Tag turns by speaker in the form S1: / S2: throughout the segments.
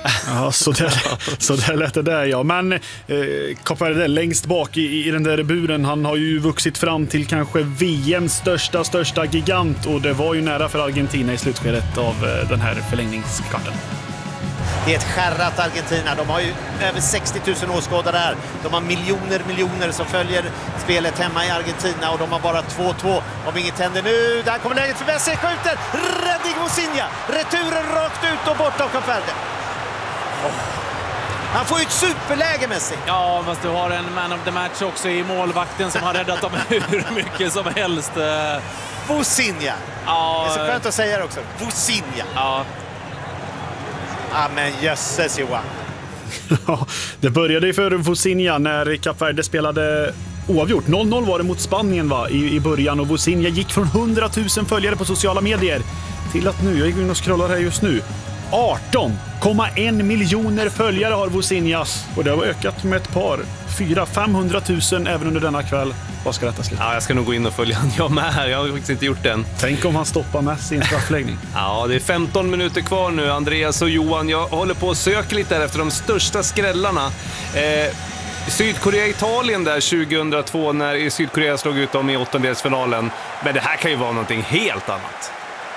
S1: Ja, så där lät det där, ja. Men Kap Verde längst bak i den där buren, han har ju vuxit fram till kanske VMs största gigant, och det var ju nära för Argentina i slutskedet av den här förlängningskvarten.
S2: Det är ett skärrat Argentina. De har ju över 60 000 åskådare här. De har miljoner som följer spelet hemma i Argentina, och de har bara 2-2 om inget händer nu. Där kommer läget för Messi, skjuter! Räddning Vozinha! Returen rakt ut och bort av Kap Verde. Han får ju ett superläge, Messi.
S3: Ja, fast du har en man of the match också i målvakten som har räddat dem hur mycket som helst.
S2: Vozinha.
S3: Ja,
S2: det är så skönt att säga det också. Vozinha.
S3: Ja.
S2: Ja, men jösses, Johan.
S1: Ja, det började ju för Vozinha när Kap Verde spelade oavgjort. 0-0 var det mot Spanien i början, och Vozinha gick från 100 000 följare på sociala medier till att nu, jag gick in och scrollar här just nu, 18,1 miljoner följare har Vozinha, och det har ökat med ett par 400-500 000 även under denna kväll. Vad ska detta sluta?
S4: Ja, jag ska nog gå in och följa han. Jag med här, jag har faktiskt inte gjort den.
S1: Tänk om han stoppar Messi i en straffläggning.
S4: Ja, det är 15 minuter kvar nu, Andreas och Johan. Jag håller på att söka lite efter de största skrällarna. Sydkorea-Italien där 2002 när Sydkorea slog ut dem i åttondelsfinalen. Men det här kan ju vara någonting helt annat.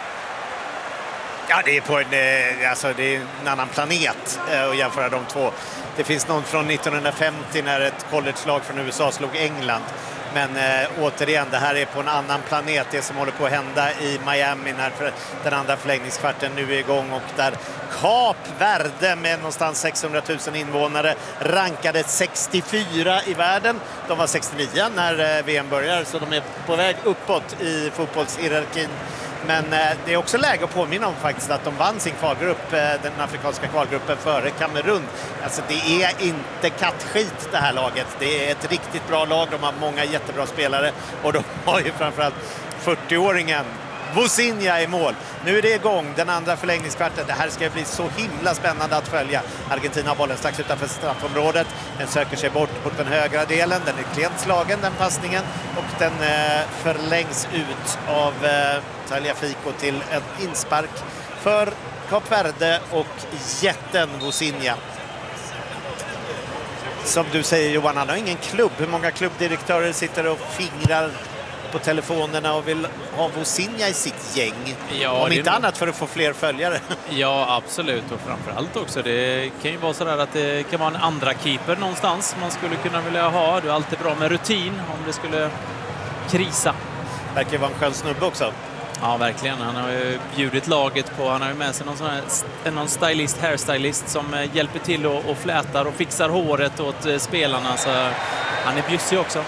S2: Ja, det är på det är en annan planet att jämföra de två. Det finns någon från 1950 när ett collegelag från USA slog England. Men återigen, det här är på en annan planet, det som håller på att hända i Miami när den andra förlängningskvarten nu är igång, och där Kap Verde med någonstans 600 000 invånare rankade 64 i världen. De var 69 när VM börjar, så de är på väg uppåt i fotbollshierarkin. Men det är också läge att påminna om faktiskt att de vann sin kvalgrupp, den afrikanska kvalgruppen, före Kamerun. Alltså det är inte kattskit det här laget. Det är ett riktigt bra lag, de har många jättebra spelare, och de har ju framförallt 40-åringen Vozinha i mål. Nu är det igång, den andra förlängningskvarten. Det här ska bli så himla spännande att följa. Argentina har bollen strax utanför straffområdet. Den söker sig bort mot den högra delen. Den är klent slagen, den passningen. Och den förlängs ut av Tagliafico till en inspark för Kap Verde och jätten Vozinha. Som du säger, Johan, han har ingen klubb. Hur många klubbdirektörer sitter och fingrar på telefonerna och vill ha Vozinha i sitt gäng?
S3: Ja,
S2: om inte annat för att få fler följare.
S3: Ja, absolut. Och framförallt också, det kan ju vara sådär att det kan vara en andra keeper någonstans man skulle kunna vilja ha. Det är alltid bra med rutin om det skulle krisa.
S2: Verkar ju vara en skön snubbe också.
S3: Ja, verkligen. Han har ju bjudit laget på, han har ju med sig någon hairstylist som hjälper till och flätar och fixar håret åt spelarna, så han är bjussig också.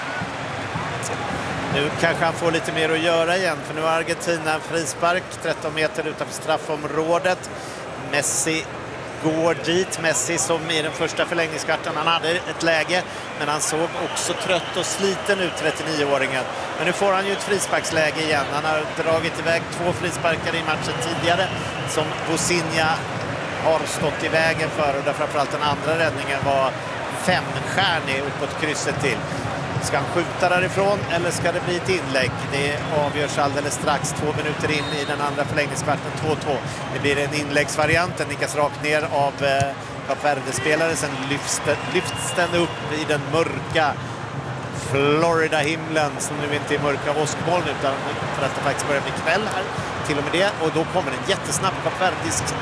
S2: Nu kanske han får lite mer att göra igen, för nu har Argentina en frispark 13 meter utanför straffområdet. Messi går dit. Messi som i den första förlängningskvarten, han hade ett läge, men han såg också trött och sliten ut, 39-åringen. Men nu får han ju ett frisparksläge igen. Han har dragit iväg 2 frisparkar i matchen tidigare som Vozinha har stått i vägen för, och där framförallt den andra räddningen var 5-stjärnig uppåt krysset till. Ska han skjuta därifrån eller ska det bli ett inlägg? Det avgörs alldeles strax, 2 minuter in i den andra förlängningskvarten, 2-2. Det blir en inläggsvariant, den nickas rakt ner av Kap Verde-spelare. Sen lyfts den upp i den mörka Florida-himlen, som nu inte är mörka åskmoln, utan för att det faktiskt börjar bli kväll här. Till och med det, och då kommer en jättesnabb Kap Verdisk